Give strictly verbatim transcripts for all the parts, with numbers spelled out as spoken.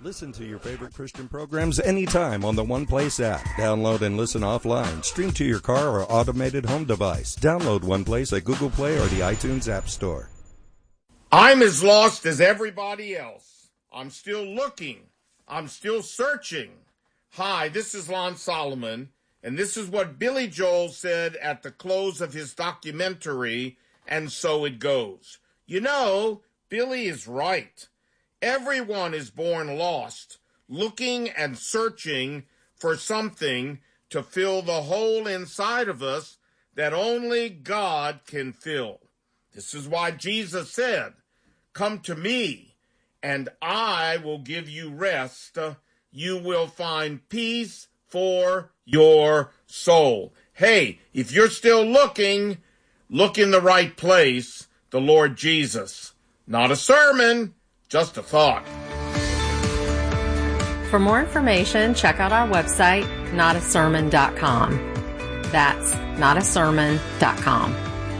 Listen to your favorite Christian programs anytime on the One Place app. Download and listen offline. Stream to your car or automated home device. Download One Place at Google Play or the iTunes App Store. I'm as lost as everybody else. I'm still looking. I'm still searching. Hi, this is Lon Solomon, and this is what Billy Joel said at the close of his documentary, And So It Goes. You know, Billy is right. Everyone is born lost, looking and searching for something to fill the hole inside of us that only God can fill. This is why Jesus said, "Come to me, and I will give you rest. You will find peace for your soul." Hey, if you're still looking, look in the right place, the Lord Jesus. Not a sermon, just a thought. For more information, check out our website, not a sermon dot com. That's not a sermon dot com.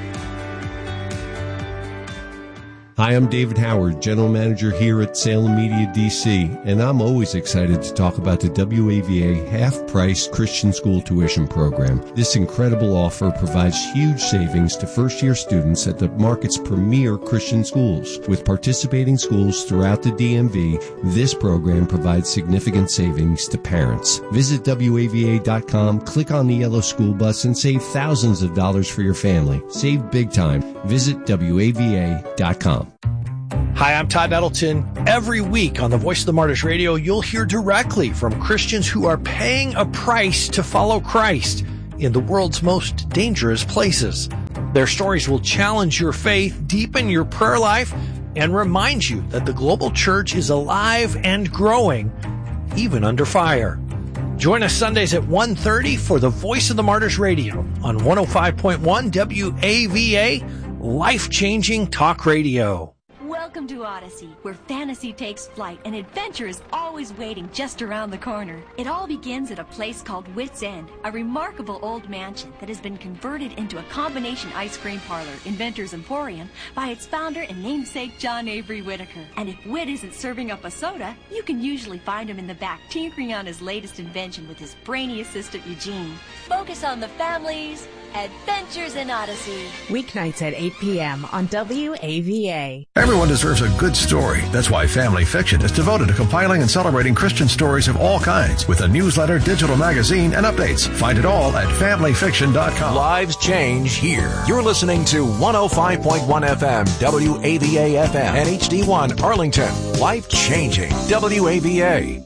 Hi, I'm David Howard, General Manager here at Salem Media D C, and I'm always excited to talk about the W A V A half-price Christian school tuition program. This incredible offer provides huge savings to first-year students at the market's premier Christian schools. With participating schools throughout the D M V, this program provides significant savings to parents. Visit W A V A dot com, click on the yellow school bus, and save thousands of dollars for your family. Save big time. Visit W A V A dot com. Hi, I'm Todd Nettleton. Every week on the Voice of the Martyrs Radio, you'll hear directly from Christians who are paying a price to follow Christ in the world's most dangerous places. Their stories will challenge your faith, deepen your prayer life, and remind you that the global church is alive and growing, even under fire. Join us Sundays at one thirty for the Voice of the Martyrs Radio on one oh five point one W A V A, life-changing talk radio. Welcome to Odyssey, where fantasy takes flight and adventure is always waiting just around the corner. It all begins at a place called Wits End, a remarkable old mansion that has been converted into a combination ice cream parlor, Inventor's Emporium, by its founder and namesake John Avery Whitaker. And if Whit isn't serving up a soda, you can usually find him in the back tinkering on his latest invention with his brainy assistant Eugene. Focus on the families. Adventures in Odyssey. Weeknights at eight p.m. on W A V A. Everyone deserves a good story. That's why Family Fiction is devoted to compiling and celebrating Christian stories of all kinds with a newsletter, digital magazine, and updates. Find it all at family fiction dot com. Lives change here. You're listening to one oh five point one F M, W A V A F M, and H D one Arlington. Life changing. W A V A.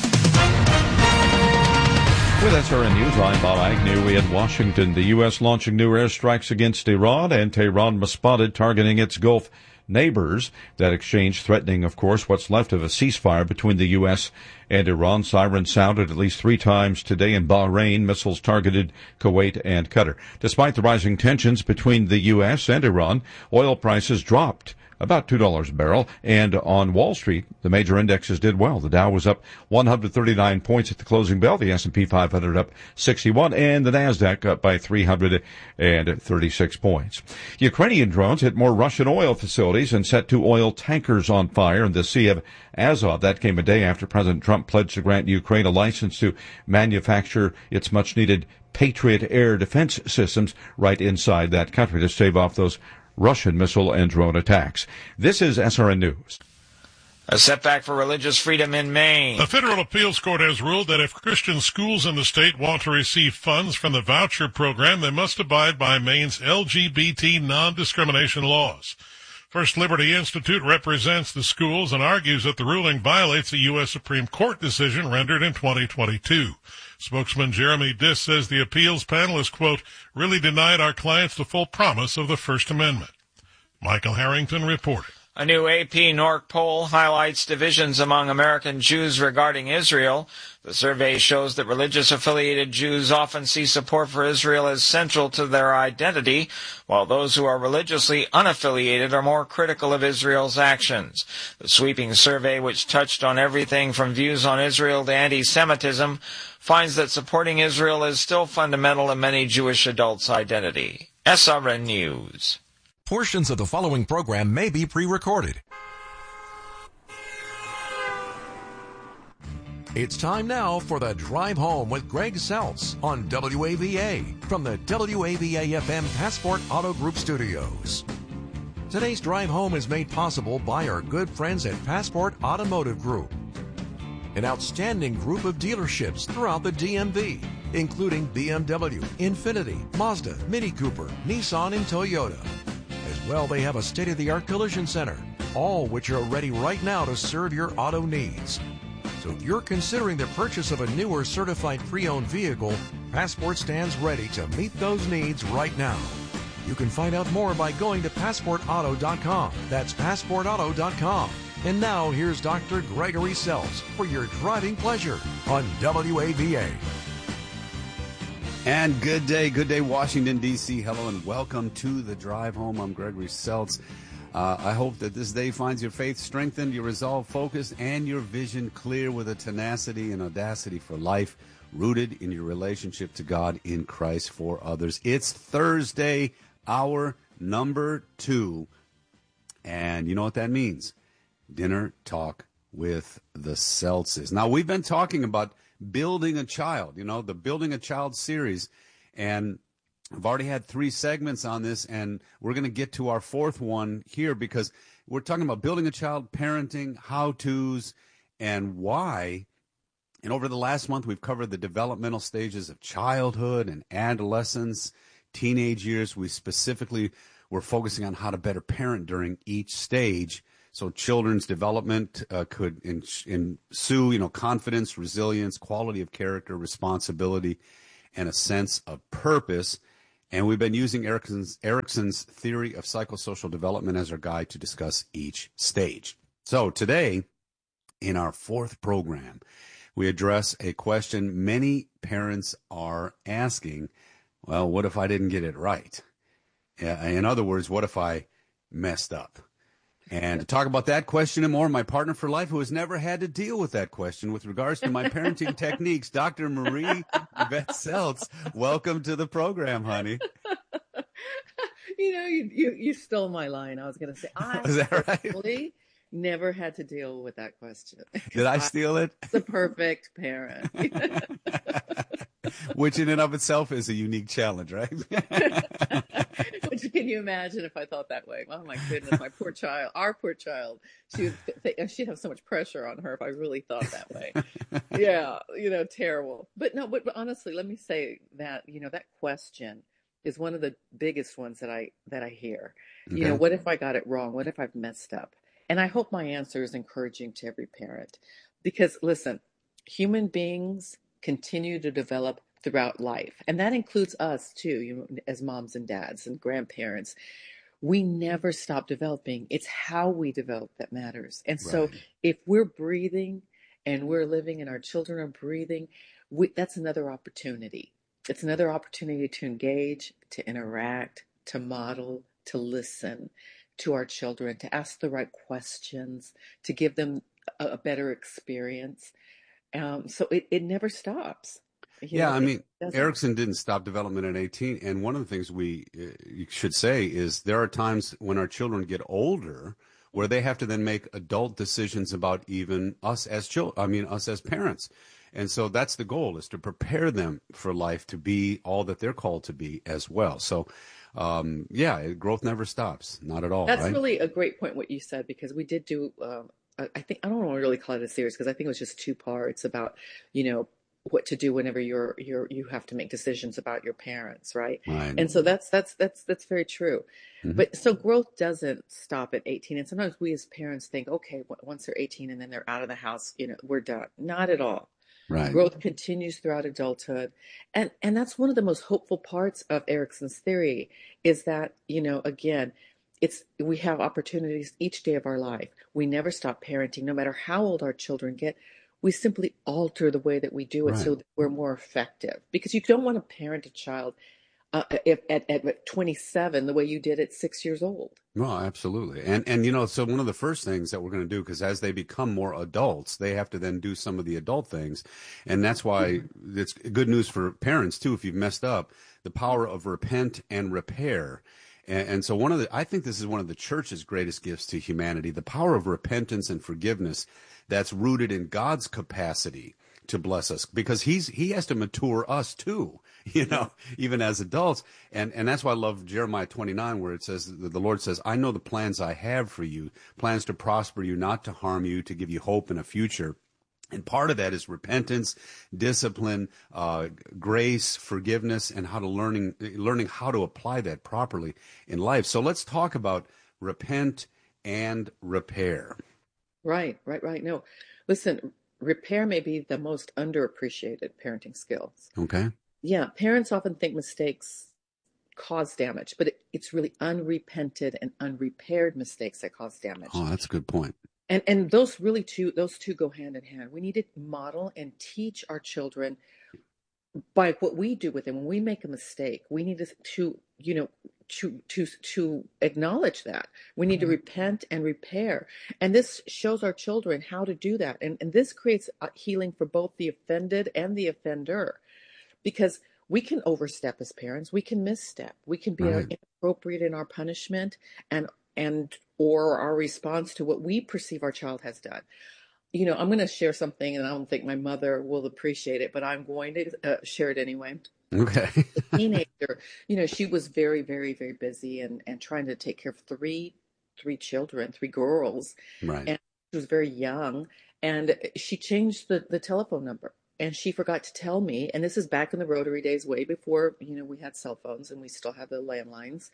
With S R N News, I'm Bob Agnew in Washington. The U S launching new airstrikes against Iran, and Tehran responded, targeting its Gulf neighbors. That exchange threatening, of course, what's left of a ceasefire between the U S and Iran. Sirens sounded at least three times today in Bahrain. Missiles targeted Kuwait and Qatar. Despite the rising tensions between the U S and Iran, oil prices dropped about two dollars a barrel, and on Wall Street, the major indexes did well. The Dow was up one hundred thirty-nine points at the closing bell, the S and P five hundred up sixty-one, and the Nasdaq up by three hundred thirty-six points. Ukrainian drones hit more Russian oil facilities and set two oil tankers on fire in the Sea of Azov. That came a day after President Trump pledged to grant Ukraine a license to manufacture its much-needed Patriot air defense systems right inside that country to stave off those Russian missile and drone attacks. This is S R N News. A setback for religious freedom in Maine. The federal appeals court has ruled that if Christian schools in the state want to receive funds from the voucher program, they must abide by Maine's L G B T non-discrimination laws. First Liberty Institute represents the schools and argues that the ruling violates a U S Supreme Court decision rendered in twenty twenty-two. Spokesman Jeremy Diss says the appeals panel has, quote, really denied our clients the full promise of the First Amendment. Michael Harrington reported. A new A P N O R C poll highlights divisions among American Jews regarding Israel. The survey shows that religious-affiliated Jews often see support for Israel as central to their identity, while those who are religiously unaffiliated are more critical of Israel's actions. The sweeping survey, which touched on everything from views on Israel to anti-Semitism, finds that supporting Israel is still fundamental in many Jewish adults' identity. S R N News. Portions of the following program may be pre-recorded. It's time now for the Drive Home with Greg Seltz on W A V A from the W A V A F M Passport Auto Group studios. Today's Drive Home is made possible by our good friends at Passport Automotive Group, an outstanding group of dealerships throughout the D M V, including B M W, Infiniti, Mazda, Mini Cooper, Nissan, and Toyota. As well, they have a state-of-the-art collision center, all which are ready right now to serve your auto needs. So if you're considering the purchase of a new or certified pre-owned vehicle, Passport stands ready to meet those needs right now. You can find out more by going to passport auto dot com. That's passport auto dot com. And now here's Doctor Gregory Seltz for your driving pleasure on W A V A. And good day, good day, Washington, D C Hello and welcome to the Drive Home. I'm Gregory Seltz. Uh, I hope that this day finds your faith strengthened, your resolve focused, and your vision clear with a tenacity and audacity for life, rooted in your relationship to God in Christ for others. It's Thursday, hour number two, and you know what that means. Dinner Talk with the Seltzes. Now, we've been talking about building a child, you know, the Building a Child series, and I've already had three segments on this, and we're going to get to our fourth one here because we're talking about building a child, parenting, how-tos, and why. And over the last month, we've covered the developmental stages of childhood and adolescence, teenage years. We specifically were focusing on how to better parent during each stage. So children's development uh, could ensue, you know, confidence, resilience, quality of character, responsibility, and a sense of purpose. And we've been using Erikson's, Erikson's theory of psychosocial development as our guide to discuss each stage. So today, in our fourth program, we address a question many parents are asking. Well, what if I didn't get it right? In other words, what if I messed up? And to talk about that question and more, my partner for life, who has never had to deal with that question with regards to my parenting techniques, Doctor Marie Yvette Seltz. Welcome to the program, honey. You know, you, you, you stole my line. I was going to say, I Is that right? actually never had to deal with that question. Did I steal it? The perfect parent. Which in and of itself is a unique challenge, right? Which can you imagine if I thought that way? Oh my goodness, my poor child, our poor child. She would th- she'd have so much pressure on her if I really thought that way. Yeah, you know, terrible. But no, but, but honestly, let me say that, you know, that question is one of the biggest ones that I that I hear. Okay. You know, what if I got it wrong? What if I've messed up? And I hope my answer is encouraging to every parent. Because listen, human beings continue to develop throughout life. And that includes us too, you know, as moms and dads and grandparents. We never stop developing. It's how we develop that matters. And so right. If we're breathing and we're living and our children are breathing, we, that's another opportunity. It's another opportunity to engage, to interact, to model, to listen to our children, to ask the right questions, to give them a, a better experience. Um, so it, it never stops. You yeah, know, I mean, Erikson didn't stop development at eighteen. And one of the things we uh, should say is there are times when our children get older where they have to then make adult decisions about even us as children, I mean, us as parents. And so that's the goal, is to prepare them for life to be all that they're called to be as well. So, um, yeah, growth never stops. Not at all. That's right? really a great point, what you said, because we did do, um, I think, I don't want to really call it a series because I think it was just two parts about, you know, what to do whenever you're, you're, you have to make decisions about your parents. Right. Right. And so that's, that's, that's, that's very true. Mm-hmm. But so growth doesn't stop at eighteen. And sometimes we as parents think, okay, once they're eighteen and then they're out of the house, you know, we're done. Not at all. Right. Growth continues throughout adulthood. And, and that's one of the most hopeful parts of Erikson's theory is that, you know, again, it's, we have opportunities each day of our life. We never stop parenting, no matter how old our children get. We simply alter the way that we do it right. so that we're more effective. Because you don't want to parent a child uh, if, at, at twenty-seven the way you did at six years old. Well, absolutely. And, and you know, so one of the first things that we're going to do, because as they become more adults, they have to then do some of the adult things. And that's why mm-hmm. it's good news for parents, too, if you've messed up, the power of repent and repair. And, and so one of the, I think this is one of the church's greatest gifts to humanity, the power of repentance and forgiveness that's rooted in God's capacity to bless us because he's he has to mature us too, you know, even as adults. And and that's why I love Jeremiah twenty-nine, where it says, the Lord says, I know the plans I have for you, plans to prosper you, not to harm you, to give you hope and a future. And part of that is repentance, discipline, uh, grace, forgiveness, and how to learning learning how to apply that properly in life. So let's talk about repent and repair. Right, right, right. No, listen, repair may be the most underappreciated parenting skills. Okay. Yeah, parents often think mistakes cause damage, but it, it's really unrepented and unrepaired mistakes that cause damage. Oh, that's a good point. And and those really two those two go hand in hand. We need to model and teach our children by what we do with them. When we make a mistake, we need to, to you know to to to acknowledge that. We need mm-hmm. to repent and repair. And this shows our children how to do that. And and this creates a healing for both the offended and the offender, because we can overstep as parents. We can misstep. We can be right. inappropriate in our punishment and and or our response to what we perceive our child has done. You know, I'm going to share something, and I don't think my mother will appreciate it, but I'm going to uh, share it anyway. Okay. A teenager, you know, she was very, very, very busy and, and trying to take care of three, three children, three girls. Right. And she was very young, and she changed the, the telephone number, and she forgot to tell me. And this is back in the rotary days, way before, you know, we had cell phones and we still have the landlines.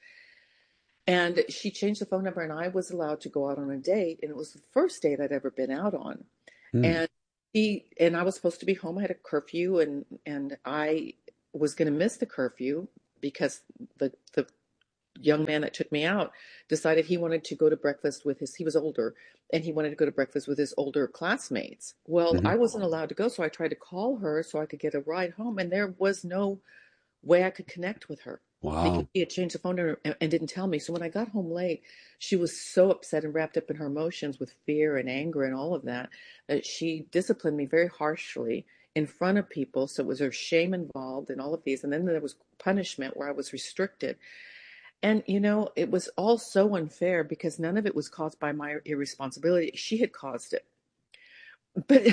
And she changed the phone number, and I was allowed to go out on a date. And it was the first date I'd ever been out on. Mm. And he, and I was supposed to be home. I had a curfew, and, and I was going to miss the curfew because the, the young man that took me out decided he wanted to go to breakfast with his, he was older, and he wanted to go to breakfast with his older classmates. Well, mm-hmm. I wasn't allowed to go. So I tried to call her so I could get a ride home. And there was no way I could connect with her. Wow. Because she had changed the phone number and, and didn't tell me. So when I got home late, she was so upset and wrapped up in her emotions with fear and anger and all of that, that she disciplined me very harshly in front of people. So it was her shame involved in all of these. And then there was punishment where I was restricted. And, you know, it was all so unfair because none of it was caused by my irresponsibility. She had caused it. But...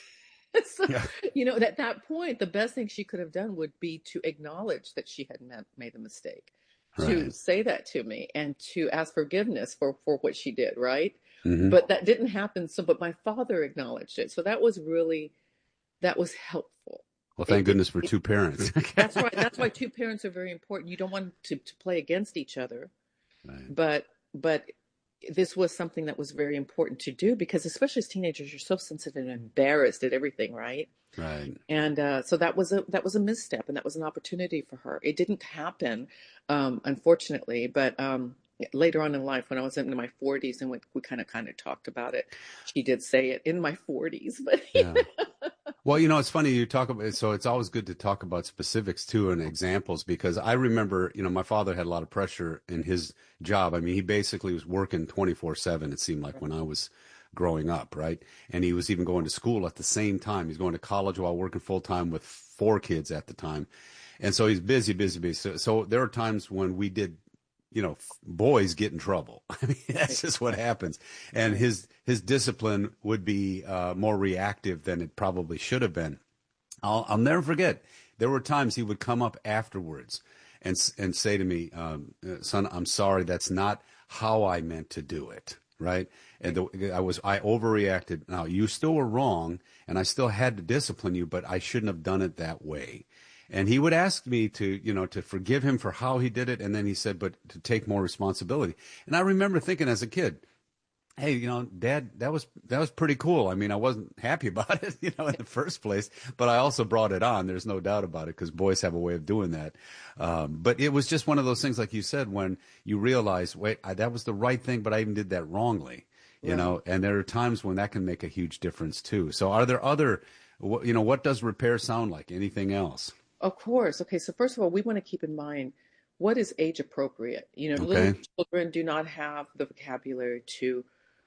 So, yeah. you know, at that point, the best thing she could have done would be to acknowledge that she had met, made a mistake, right. to say that to me and to ask forgiveness for, for what she did, right? Mm-hmm. But that didn't happen. So, but my father acknowledged it. So that was really, that was helpful. Well, thank it, goodness it, for two parents. That's right. That's why two parents are very important. You don't want to, to play against each other, right. but, but this was something that was very important to do because especially as teenagers, you're so sensitive and embarrassed at everything. Right. Right. And, uh, so that was a, that was a misstep, and that was an opportunity for her. It didn't happen, um, unfortunately, but, um, later on in life, when I was in my forties and we, we kind of, kind of talked about it, she did say it in my forties, but yeah. Well, you know, it's funny you talk about it. So it's always good to talk about specifics too and examples, because I remember, you know, my father had a lot of pressure in his job. I mean, he basically was working twenty-four seven, it seemed like, when I was growing up, right? And he was even going to school at the same time. He's going to college while working full time with four kids at the time. And so he's busy, busy, busy. So, so there are times when we did, you know, boys get in trouble. I mean, that's just what happens. And his his discipline would be uh, more reactive than it probably should have been. I'll, I'll never forget. There were times he would come up afterwards and and say to me, um, "Son, I'm sorry. That's not how I meant to do it." Right? And the, I was I overreacted. Now, you still were wrong, and I still had to discipline you, but I shouldn't have done it that way. And he would ask me to, you know, to forgive him for how he did it. And then he said, but to take more responsibility. And I remember thinking as a kid, hey, you know, Dad, that was that was pretty cool. I mean, I wasn't happy about it, you know, in the first place, but I also brought it on. There's no doubt about it, because boys have a way of doing that. Um, but it was just one of those things, like you said, when you realize, wait, I, that was the right thing, but I even did that wrongly, you right. know, and there are times when that can make a huge difference too. So are there other, you know, what does repair sound like? Anything else? Of course. Okay. So first of all, we want to keep in mind what is age appropriate. You know, okay. little children do not have the vocabulary to,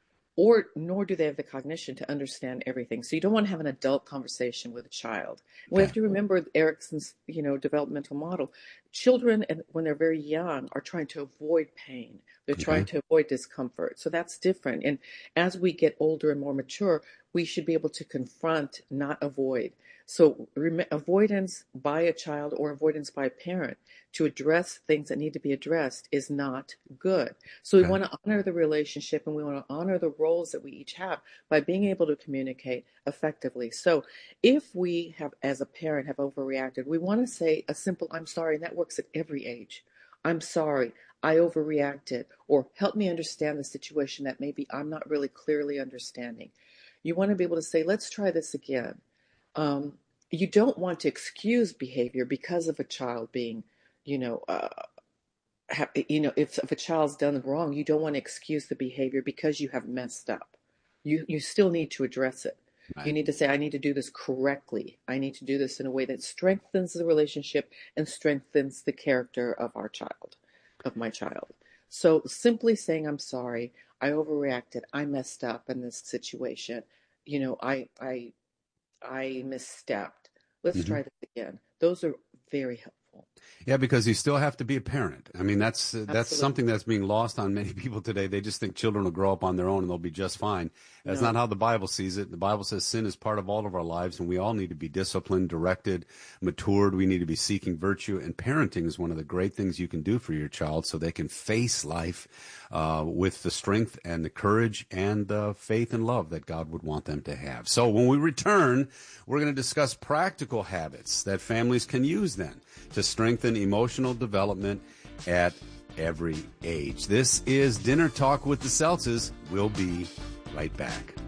or nor do they have the cognition to understand everything. So you don't want to have an adult conversation with a child. We okay. have to remember Erickson's, you know, developmental model. children, and when they're very young, are trying to avoid pain. They're Okay. trying to avoid discomfort. So that's different. And as we get older and more mature, we should be able to confront, not avoid. So rem- avoidance by a child or avoidance by a parent to address things that need to be addressed is not good. So we Okay. want to honor the relationship, and we want to honor the roles that we each have by being able to communicate effectively. So if we have, as a parent, have overreacted, we want to say a simple "I'm sorry," and that works at every age. "I'm sorry, I overreacted," or "help me understand the situation that maybe I'm not really clearly understanding." You want to be able to say, "Let's try this again." Um, you don't want to excuse behavior because of a child being, you know, uh, ha- you know, if, if a child's done wrong, you don't want to excuse the behavior because you have messed up. You you still need to address it. Right. You need to say, "I need to do this correctly. I need to do this in a way that strengthens the relationship and strengthens the character of our child, of my child." So simply saying, "I'm sorry, I overreacted, I messed up in this situation. You know, I I I misstepped. Let's Mhm. try this again." Those are very helpful. Yeah, because you still have to be a parent. I mean, that's uh, that's Absolutely. something that's being lost on many people today. They just think children will grow up on their own and they'll be just fine. That's No. not how the Bible sees it. The Bible says sin is part of all of our lives, and we all need to be disciplined, directed, matured. We need to be seeking virtue, and parenting is one of the great things you can do for your child so they can face life uh, with the strength and the courage and the faith and love that God would want them to have. So when we return, we're going to discuss practical habits that families can use then to strengthen emotional development at every age. This is Dinner Talk with the Seltzes. We'll be right back.